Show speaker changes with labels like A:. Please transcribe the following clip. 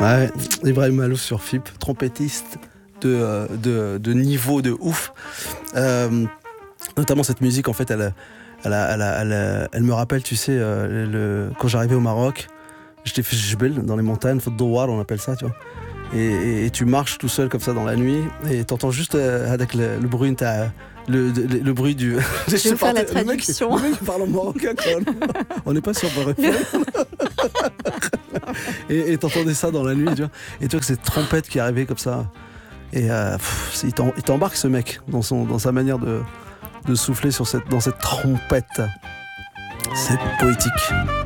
A: Ouais, Ibrahim Malouf sur FIP, trompettiste de niveau de ouf. Notamment cette musique, en fait, elle me rappelle, tu sais, quand j'arrivais au Maroc, j'étais fait Jbel dans les montagnes, Fodouar, on appelle ça, tu vois. Et tu marches tout seul comme ça dans la nuit et t'entends juste avec le bruit le bruit du.
B: Je vais faire la traduction.
A: Le mec parle en marocain quand même. On n'est pas sur Beurre FM. Et t'entendais ça dans la nuit, tu vois. Et tu vois que cette trompette qui arrivait comme ça. Et il t'embarque ce mec dans sa manière de souffler dans cette trompette. C'est poétique.